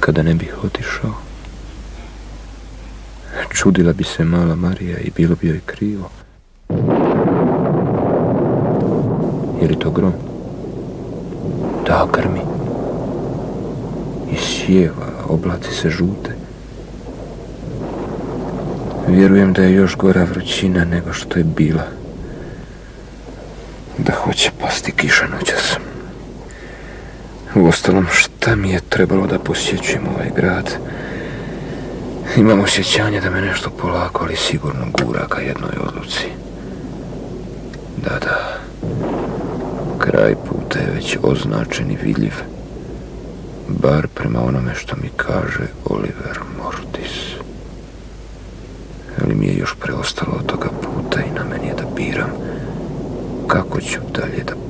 kada ne bih otišao. Čudila bi se mala Marija i bilo bi joj krivo. Je li to grom? Da, grmi. I sjeva, oblaci se žute. Vjerujem da je još gora vrućina nego što je bila. Da hoće pasti kiša noćas. Uostalom, šta mi je trebalo da posjećujem ovaj grad? Imam osjećanje da me nešto polako, ali sigurno gura ka jednoj odluci. Da. Kraj puta je već označen i vidljiv. Bar prema onome što mi kaže Oliver Mortis. Ali mi je još preostalo od toga puta i na meni je da biram kako ću dalje da